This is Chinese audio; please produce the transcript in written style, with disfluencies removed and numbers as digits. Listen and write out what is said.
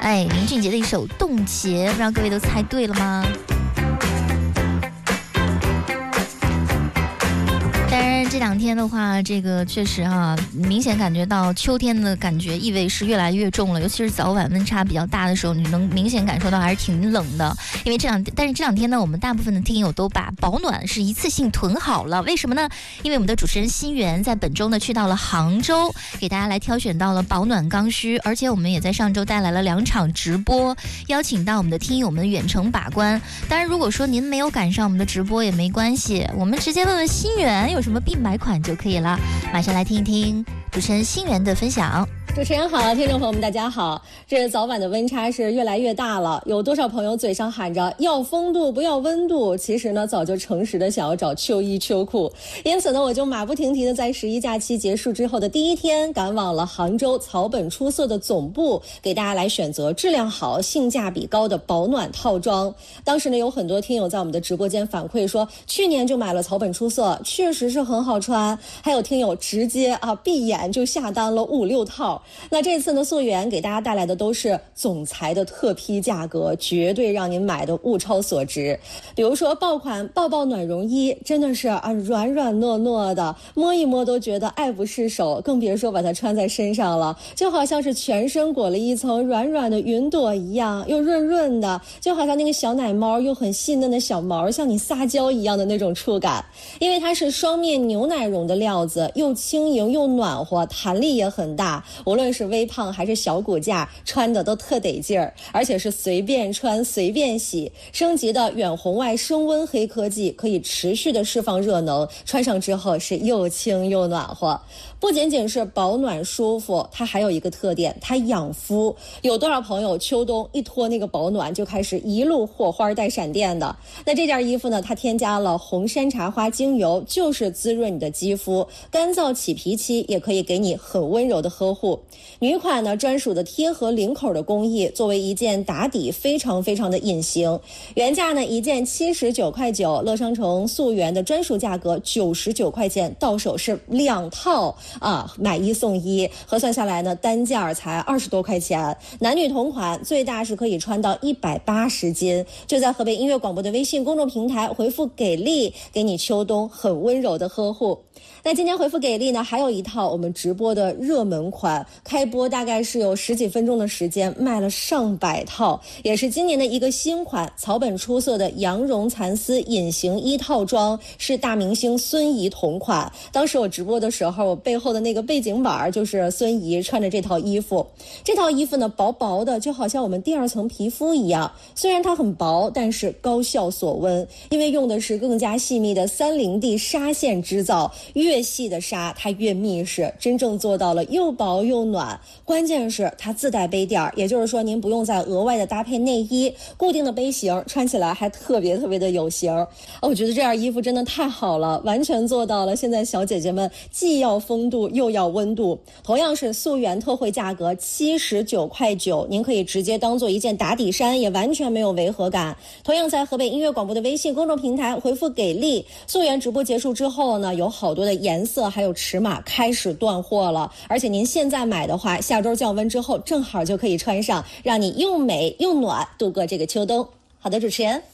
哎，林俊杰的一首《冻结》，不知道各位都猜对了吗？当然这两天的话，这个确实明显感觉到秋天的感觉意味是越来越重了，尤其是早晚温差比较大的时候，你能明显感受到还是挺冷的。因为但是这两天呢，我们大部分的听友都把保暖是一次性囤好了，为什么呢？因为我们的主持人新源在本周呢去到了杭州，给大家来挑选到了保暖刚需，而且我们也在上周带来了2场直播，邀请到我们的听友们远程把关。当然，如果说您没有赶上我们的直播也没关系，我们直接问问新源有什么必买款就可以了。马上来听一听主持人新源的分享。 主持人好，听众朋友们大家好。这早晚的温差是越来越大了，有多少朋友嘴上喊着要风度不要温度，其实呢早就诚实的想要找秋衣秋裤。因此呢，我就马不停蹄的在11假期结束之后的第一天，赶往了杭州草本出色的总部，给大家来选择质量好、性价比高的保暖套装。当时呢，有很多听友在我们的直播间反馈说，去年就买了草本出色，确实是很好穿。还有听友直接闭眼就下单了5、6套。那这次呢，溯源给大家带来的都是总裁的特批价格，绝对让您买的物超所值。比如说爆款抱抱暖绒衣，真的是软软糯糯的，摸一摸都觉得爱不释手，更别说把它穿在身上了，就好像是全身裹了一层软软的云朵一样，又润润的，就好像那个小奶猫又很细嫩的小毛向你撒娇一样的那种触感。因为它是双面牛奶绒的料子，又轻盈又暖和，弹力也很大，无论是微胖还是小骨架，穿的都特得劲儿，而且是随便穿随便洗。升级的远红外升温黑科技可以持续的释放热能，穿上之后是又轻又暖和。不仅仅是保暖舒服，它还有一个特点，它养肤。有多少朋友秋冬一脱那个保暖就开始一路火花带闪电的？那这件衣服呢，它添加了红山茶花精油，就是滋润你的肌肤，干燥起皮期也可以给你很温柔的呵护。女款呢，专属的贴合领口的工艺，作为一件打底非常非常的隐形。原价呢一件79.9块，乐商城溯源的专属价格99块钱，到手是2套买1送1，核算下来呢单价才20多块钱。男女同款，最大是可以穿到180斤。就在河北音乐广播的微信公众平台回复给力，给你秋冬很温柔的呵护。那今天回复给力呢，还有一套我们直播的热门款，开播大概是有10几分钟的时间，卖了上百套，也是今年的一个新款，草本出色的羊绒蚕丝隐形衣套装，是大明星孙怡同款。当时我直播的时候，我背后的那个背景板就是孙怡穿着这套衣服。这套衣服呢，薄薄的，就好像我们第2层皮肤一样，虽然它很薄，但是高效锁温，因为用的是更加细密的304D 纱线织造，越细的纱它越密实，真正做到了又薄又暖。关键是它自带杯垫，也就是说您不用再额外的搭配内衣，固定的杯型，穿起来还特别特别的有型。我觉得这件衣服真的太好了，完全做到了现在小姐姐们既要风度又要温度。同样是溯源特惠价格79.9块，您可以直接当做一件打底衫，也完全没有违和感。同样在河北音乐广播的微信公众平台回复给力，溯源直播结束之后呢，有好多的颜色还有尺码开始断货了，而且您现在买的话，下周降温之后正好就可以穿上，让你又美又暖度过这个秋冬。好的，主持人。